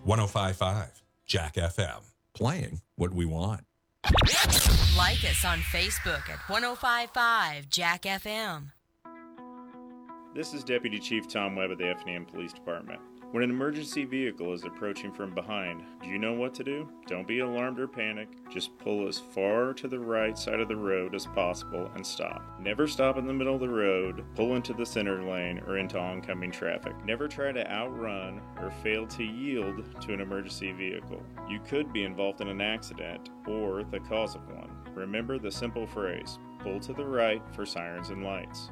105.5 Jack FM. Playing what we want. Like us on Facebook at 105.5 Jack FM. This is Deputy Chief Tom Webb of the Effingham Police Department. When an emergency vehicle is approaching from behind, do you know what to do? Don't be alarmed or panic. Just pull as far to the right side of the road as possible and stop. Never stop in the middle of the road, pull into the center lane, or into oncoming traffic. Never try to outrun or fail to yield to an emergency vehicle. You could be involved in an accident or the cause of one. Remember the simple phrase, pull to the right for sirens and lights.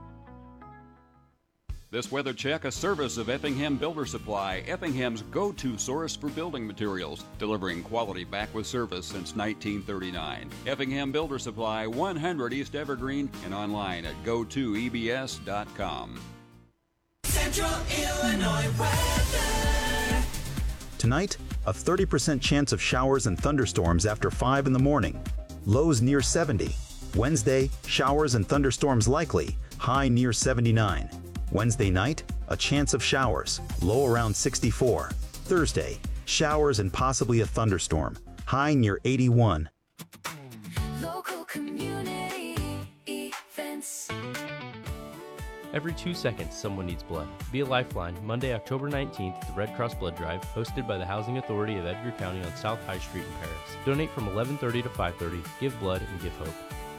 This weather check, a service of Effingham Builder Supply, Effingham's go-to source for building materials, delivering quality back with service since 1939. Effingham Builder Supply, 100 East Evergreen, and online at go2ebs.com. Central Illinois weather. Tonight, a 30% chance of showers and thunderstorms after 5 in the morning. Lows near 70. Wednesday, showers and thunderstorms likely, high near 79. Wednesday night, a chance of showers, low around 64. Thursday, showers and possibly a thunderstorm, high near 81. Local community events. Every 2 seconds, someone needs blood. Be a Lifeline, Monday, October 19th, the Red Cross Blood Drive, hosted by the Housing Authority of Edgar County on South High Street in Paris. Donate from 11:30 to 5:30, give blood and give hope.